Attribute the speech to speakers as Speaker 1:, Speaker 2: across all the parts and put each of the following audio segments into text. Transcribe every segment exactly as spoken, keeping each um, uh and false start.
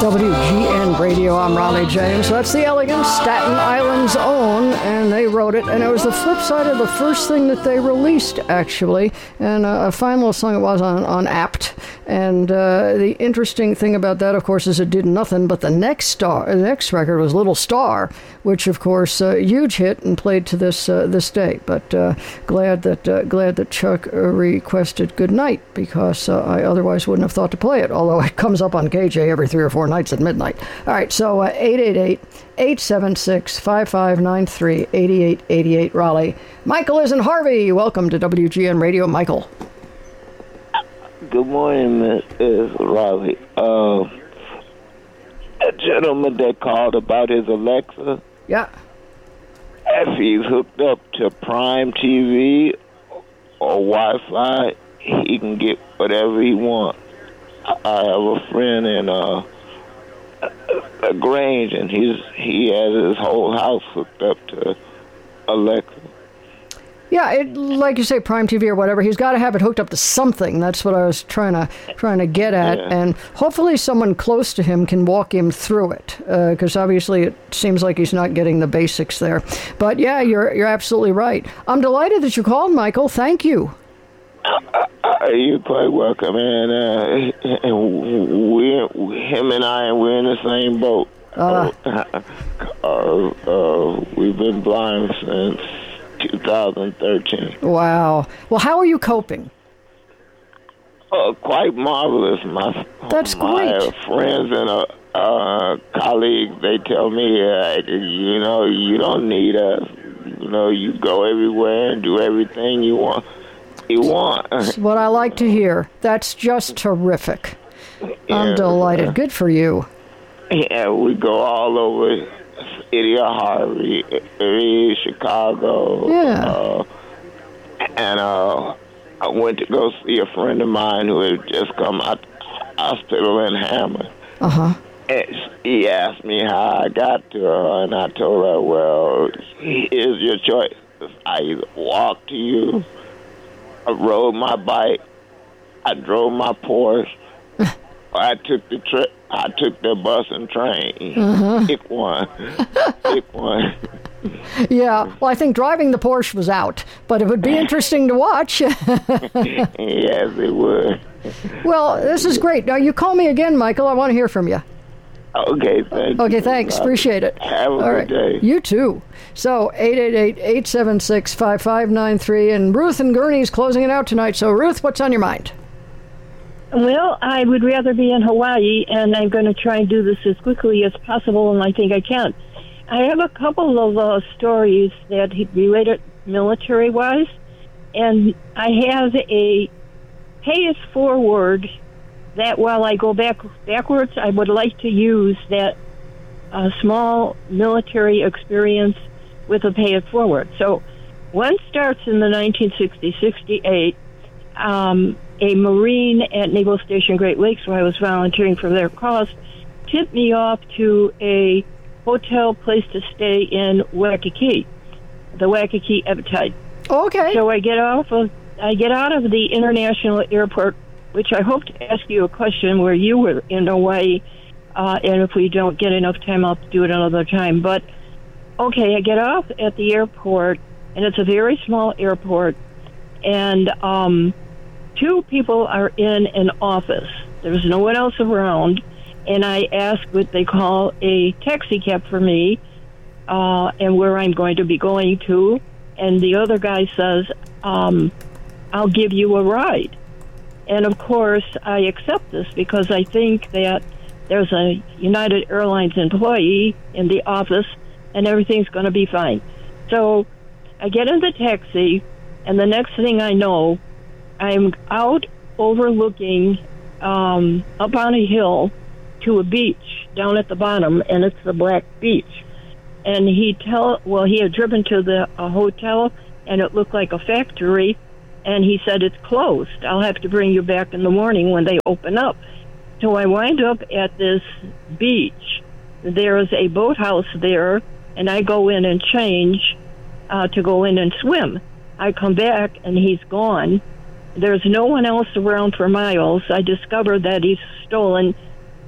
Speaker 1: W G N Radio, I'm Ronnie James. That's the Elegance, Staten Island's own, and they wrote it. And it was the flip side of the first thing that they released, actually. And uh, a fine little song it was on, on Apt. And uh, the interesting thing about that, of course, is it did nothing, but the next star, the next record was Little Star, which, of course, a uh, huge hit and played to this uh, this day. But uh, glad that uh, glad that Chuck uh, requested Good Night, because uh, I otherwise wouldn't have thought to play it, although it comes up on K J every three or four nights at midnight. All right, so uh, eight eight eight, eight seven six, five five nine three, eight eight eight eight, Raleigh. Michael is in Harvey. Welcome to W G N Radio, Michael.
Speaker 2: Good morning, Miss Raleigh. Uh, a gentleman that called about his Alexa.
Speaker 1: Yeah.
Speaker 2: If he's hooked up to Prime T V or Wi-Fi, he can get whatever he wants. I have a friend in uh, a Grange, and he's he has his whole house hooked up to Alexa.
Speaker 1: Yeah, it, like you say, Prime T V or whatever, he's got to have it hooked up to something. That's what I was trying to trying to get at. Yeah. And hopefully someone close to him can walk him through it, because uh, obviously it seems like he's not getting the basics there. But yeah, you're you're absolutely right. I'm delighted that you called, Michael. Thank you.
Speaker 2: Uh, you're quite welcome, man. Uh, we're, him and I, we're in the same boat.
Speaker 1: Uh,
Speaker 2: uh, uh, we've been blind since two thousand thirteen.
Speaker 1: Wow. Well, how are you coping?
Speaker 2: Uh, quite marvelous. My,
Speaker 1: That's
Speaker 2: my
Speaker 1: great.
Speaker 2: friends and uh, uh, colleagues, they tell me, uh, you know, you don't need us. You know, you go everywhere and do everything you want. You want.
Speaker 1: That's what I like to hear. That's just terrific.
Speaker 2: Yeah,
Speaker 1: I'm delighted.
Speaker 2: Uh,
Speaker 1: Good for you.
Speaker 2: Yeah, we go all over. City of Harvey, Chicago.
Speaker 1: Yeah.
Speaker 2: Uh, and uh, I went to go see a friend of mine who had just come out of the hospital in Hammond.
Speaker 1: Uh-huh.
Speaker 2: And he asked me how I got to her, and I told her, well, here's your choice. I either walk to you, I rode my bike, I drove my Porsche, or I took the trip. I took the bus and train. Uh-huh. Pick one. Pick one.
Speaker 1: Yeah, well, I think driving the Porsche was out, but it would be interesting to watch.
Speaker 2: Yes, it would.
Speaker 1: Well, this is great. Now, you call me again, Michael. I want to hear from you.
Speaker 2: Okay, thank
Speaker 1: Okay,
Speaker 2: you.
Speaker 1: thanks. Appreciate it.
Speaker 2: Have a
Speaker 1: All
Speaker 2: good
Speaker 1: right.
Speaker 2: day.
Speaker 1: You too. So, eight eight eight, eight seven six, five five nine three, and Ruth and Gurney's closing it out tonight. So, Ruth, what's on your mind?
Speaker 3: Well, I would rather be in Hawaii, and I'm going to try and do this as quickly as possible, and I think I can. I have a couple of uh, stories that related military-wise, and I have a pay it forward that while I go back backwards, I would like to use that uh, small military experience with a pay it forward. So one starts in the nineteen sixty, sixty-eight, um, a Marine at Naval Station Great Lakes, where I was volunteering for their cause, tipped me off to a hotel place to stay in Waikiki, the Waikiki Appetite.
Speaker 1: Okay.
Speaker 3: So I get off of, I get out of the international airport, which I hope to ask you a question where you were in Hawaii, uh, and if we don't get enough time, I'll do it another time. But okay, I get off at the airport, and it's a very small airport, and um. Two people are in an office. There's no one else around, and I ask what they call a taxi cab for me, uh, and where I'm going to be going to, and the other guy says, um, I'll give you a ride. And of course, I accept this because I think that there's a United Airlines employee in the office, and everything's going to be fine. So I get in the taxi, and the next thing I know, I'm out overlooking um, up on a hill to a beach down at the bottom, and it's the Black Beach. And he tell well, he had driven to the a hotel, and it looked like a factory, and he said, it's closed. I'll have to bring you back in the morning when they open up. So I wind up at this beach. There is a boathouse there, and I go in and change uh, to go in and swim. I come back, and he's gone. There's no one else around for miles. I discovered that he's stolen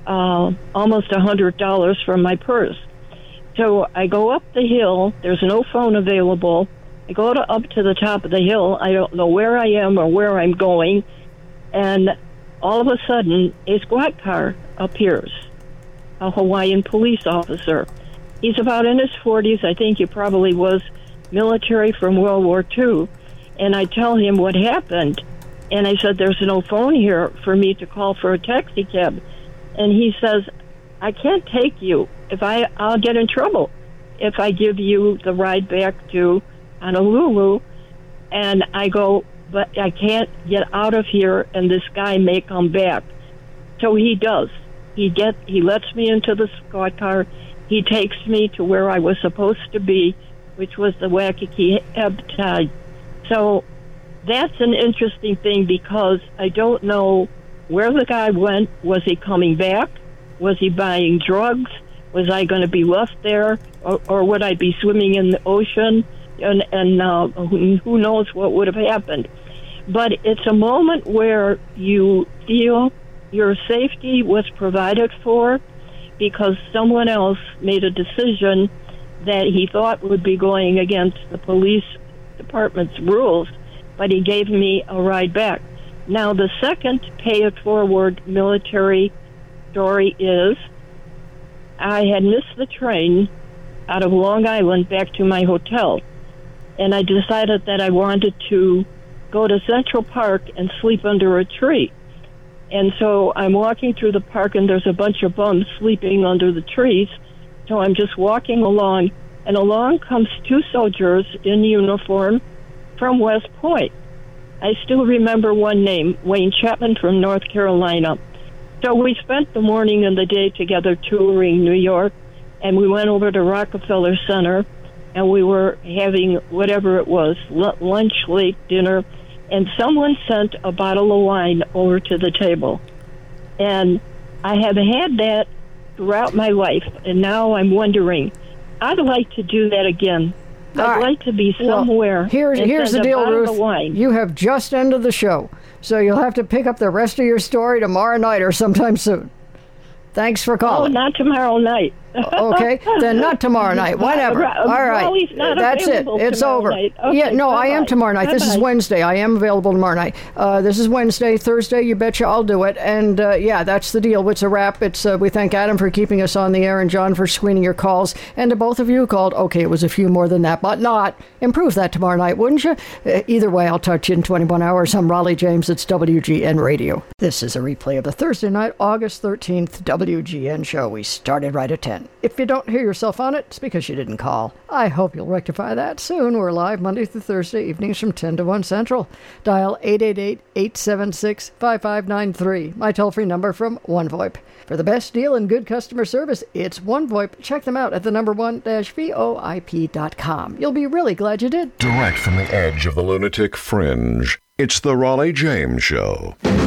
Speaker 3: uh, almost a hundred dollars from my purse. So I go up the hill. There's no phone available. I go to, up to the top of the hill. I don't know where I am or where I'm going. And all of a sudden, a squad car appears, a Hawaiian police officer. He's about in his forties. I think he probably was military from World War Two. And I tell him what happened. And I said, there's no phone here for me to call for a taxi cab. And he says, I can't take you. If I, I'll get in trouble if I give you the ride back to Honolulu. And I go, but I can't get out of here, and this guy may come back. So he does. He get he lets me into the squad car. He takes me to where I was supposed to be, which was the Waikiki ebb tide. So that's an interesting thing because I don't know where the guy went. Was he coming back? Was he buying drugs? Was I going to be left there? Or, or would I be swimming in the ocean? And, and uh, who knows what would have happened. But it's a moment where you feel your safety was provided for because someone else made a decision that he thought would be going against the police department's rules, but he gave me a ride back. Now, the second pay-it-forward military story is I had missed the train out of Long Island back to my hotel, and I decided that I wanted to go to Central Park and sleep under a tree. And so I'm walking through the park, and there's a bunch of bums sleeping under the trees. So I'm just walking along, and along comes two soldiers in uniform from West Point. I still remember one name, Wayne Chapman from North Carolina. So we spent the morning and the day together touring New York, and we went over to Rockefeller Center, and we were having whatever it was, lunch, late dinner, and someone sent a bottle of wine over to the table. And I have had that throughout my life, and now I'm wondering, I'd like to do that again. I'd
Speaker 1: right.
Speaker 3: like to be somewhere.
Speaker 1: Well, here's
Speaker 3: and
Speaker 1: here's the
Speaker 3: send
Speaker 1: deal,
Speaker 3: a bottle
Speaker 1: Ruth.
Speaker 3: of wine.
Speaker 1: You have just ended the show, so you'll have to pick up the rest of your story tomorrow night or sometime soon. Thanks for calling.
Speaker 3: Oh, not tomorrow night.
Speaker 1: Okay, then not tomorrow night. Whenever. All right. That's it. It's over.
Speaker 3: Okay,
Speaker 1: yeah, no,
Speaker 3: bye-bye.
Speaker 1: I am tomorrow night.
Speaker 3: Bye-bye.
Speaker 1: This is Wednesday. I am available tomorrow night. Uh, this is Wednesday. Thursday, you betcha I'll do it. And uh, yeah, that's the deal. It's a wrap. It's uh, we thank Adam for keeping us on the air and John for screening your calls. And to both of you who called, okay, it was a few more than that, but not. Improve that tomorrow night, wouldn't you? Uh, either way, I'll touch you in twenty-one hours. I'm Raleigh James. It's W G N Radio. This is a replay of the Thursday night, August thirteenth W G N show. We started right at ten. If you don't hear yourself on it, it's because you didn't call. I hope you'll rectify that soon. We're live Monday through Thursday evenings from ten to one Central. Dial eight eight eight, eight seven six, five five nine three. My toll-free number from OneVoIP. For the best deal and good customer service, it's OneVoIP. Check them out at the number one dash V O I P dot com. You'll be really glad you did.
Speaker 4: Direct from the edge of the lunatic fringe, it's the Raleigh James Show.